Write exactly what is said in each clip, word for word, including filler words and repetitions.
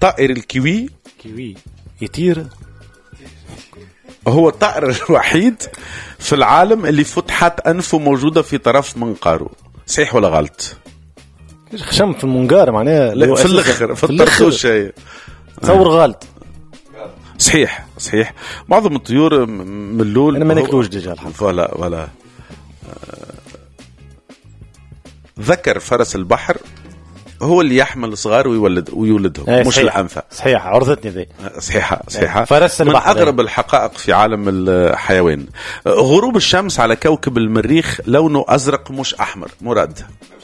الطائر الكيوي كيوي يطير، هو الطائر الوحيد في العالم اللي فتحت أنفه موجودة في طرف منقاره. صحيح ولا غلط؟ خشم في المنقار معناها لا في الاخر في الطرطوش. تصور غلط. صحيح صحيح. معظم الطيور ملول. انا ما ناكلوش ديجا الحمد. ولا ولا ذكر فرس البحر هو اللي يحمل صغار ويولد ويولدهم، مش الأنثى. صحيح عرضتني ذي. صحيحة صحيحة. فرس البحر من أغرب الحقائق في عالم الحيوان. غروب الشمس على كوكب المريخ لونه أزرق مش أحمر. مراد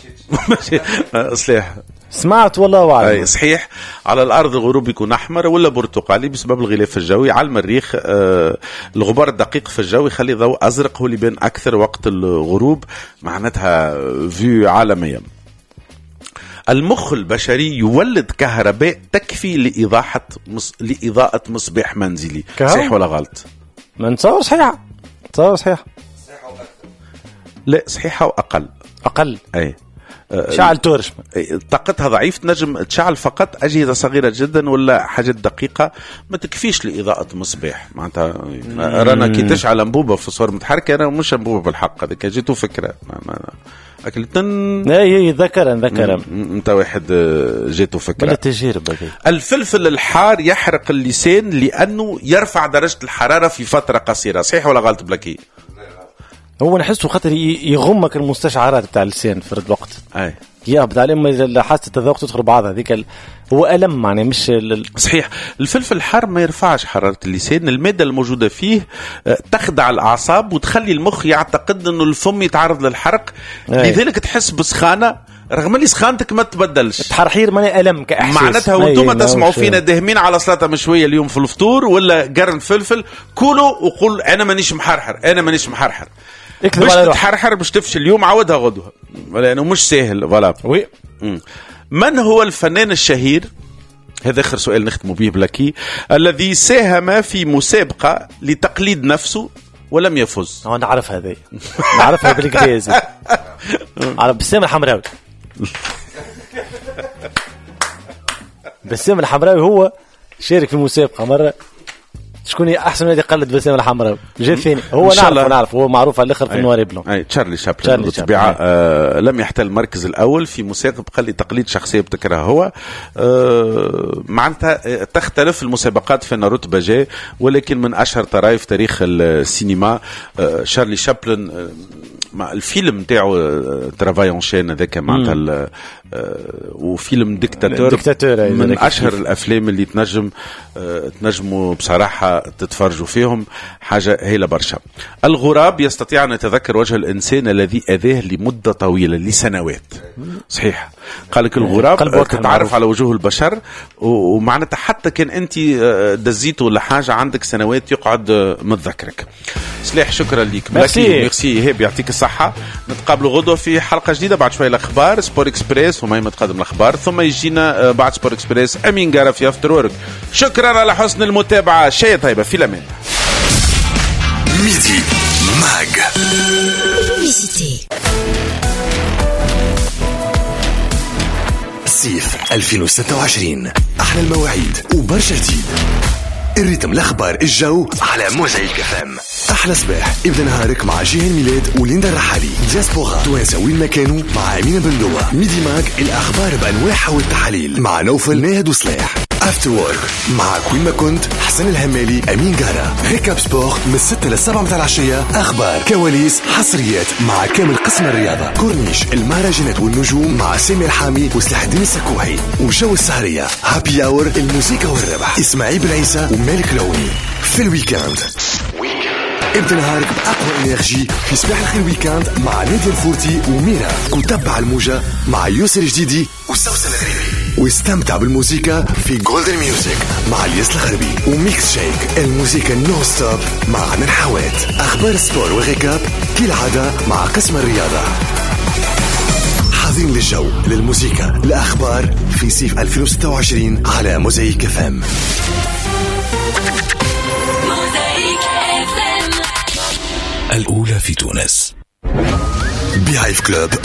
صحيح سمعت والله أعلم. صحيح. على الأرض الغروب يكون أحمر ولا برتقالي بسبب الغلاف الجوي. على المريخ آه الغبار الدقيق في الجو يخلي ضوء أزرق هو اللي بين أكثر وقت الغروب، معناتها فيو عالميا. المخ البشري يولد كهرباء تكفي لإضاءة مص... لإضاءة مصباح منزلي. صحيح ولا غلط؟ ما نتصور صحيح. تصور صحيح. لا صحيحة وأقل. أقل. أي. شعل تورش طاقتها ضعيف، تنجم تشعل فقط أجهزة صغيرة جدا ولا حاجات دقيقة ما تكفيش لإضاءة مصباح. معناتها رانا كي تشعل أنبوبة في صور متحركة أنا مش أنبوبة بالحق، هذيك جيتو فكرة أكلتن. أي ذكرا ذكرا أنت واحد جيتو فكرة. ولا تجربة. الفلفل الحار يحرق اللسان لأنه يرفع درجة الحرارة في فترة قصيرة. صحيح ولا غلط بلاكي؟ هو نحسه خاطر يغمك المستشعرات بتاع اللسان في الوقت. اي يا بتاع لما حاسه التذوق تدخل بعضها هذيك ال... هو ألم يعني مش ال... صحيح. الفلفل الحار ما يرفعش حرارة اللسان، المادة الموجودة فيه تخدع الأعصاب وتخلي المخ يعتقد أنه الفم يتعرض للحرق. أي. لذلك تحس بسخانة رغم اللي سخانتك ما تبدلش. التحرحير ماني ألم كأحساس. معناتها وانتم تسمعوا فينا داهمين على صلاة مشوية اليوم في الفطور ولا قرن فلفل كلوا وقول أنا مانيش محرحر أنا مانيش محرحر. باش تتحرحر باش تفشل اليوم عودها غدوة لأنه مش سهل. فوالا. وي. من هو الفنان الشهير، هذا آخر سؤال نختم به بلاكي، الذي ساهم في مسابقة لتقليد نفسه ولم يفز؟ أنا أعرف هذا نعرفها بالإنجليزي. على بسام الحمراوي. بسام الحمراوي هو شارك في مسابقة مرة، شكون احسن واحد يقلد بسام الحمراوي جا ثاني. هو نعرف نعرف هو معروف على الاخر في النوار بلون. اي تشارلي شابلن بالطبيعه. آه لم يحتل المركز الاول في مسابقه لتقليد شخصيه بتكره هو. آه معناتها تختلف المسابقات في رتبه جاي، ولكن من اشهر طرائف تاريخ السينما آه شارلي شابلن. آه مع الفيلم نتاعو ترافاي شين هذاك معناتها وفيلم ديكتاتور من اشهر الافلام اللي تنجم تنجموا بصراحه تتفرجوا فيهم، حاجه هيله برشا. الغراب يستطيع ان يتذكر وجه الانسان الذي اذاه لمده طويله لسنوات. صحيح. قال لك الغراب تتعرف على وجوه البشر ومعناتها حتى كان انت دزيته ولا حاجه عندك سنوات يقعد متذكرك. سلاح شكرا لك. ميرسي ميرسي هيب يعطيك الصحة. نتقابلوا غدوة في حلقة جديدة بعد شوية الأخبار سبور إكسبريس وما يتقدم الأخبار، ثم يجينا بعد سبور إكسبريس أمين قارة في أفتر وورك. شكرا على حسن المتابعة. شيء طيبة في الأمان. ميدي ماج صيف ألفين وستة وعشرين، أحلى المواعيد وبرشا جديد. الريتم الأخبار الجو على موزايك اف ام. أحلى صباح ابدأ نهارك مع جيهان ميلاد وليندا الرحالي. دياسبورا توانسة وين ما كانوا مع أمينة بندوة. ميدي ماك الأخبار بأنواعها والتحاليل مع نوفل ناهد وصلاح. افتر وورك مع كوين ما كنت حسن الهمالي أمين قارة. ريكاب سبور من الستة للسبعة متاع العشية. أخبار كواليس حصريات مع كامل قسم الرياضة. كورنيش المهرجانات والنجوم مع سامي الحامي وسلاح الدين السكوحي. وجو السهرية هابي اور الموسيقى والربح إسماعيل بن عيسى ومالك لوني. في الويكاند ابدأ نهارك بأقوى إنرجي في صباح الخير ويكاند مع نادية الفورتي وميرا. وتبع الموجة مع يوسر جديدي وسوسن الغريبي. واستمتع بالموسيقى في جولدن ميوزك مع الياس الخربي. وميكس شيك الموسيقى نو ستوب مع من حوات. أخبار سبور وغيكاب كالعادة مع قسم الرياضة. حاضرين للجو للموسيقى الأخبار في صيف ألفين وستة وعشرين على موزايك اف ام. الأولى في تونس. بهايف كلوب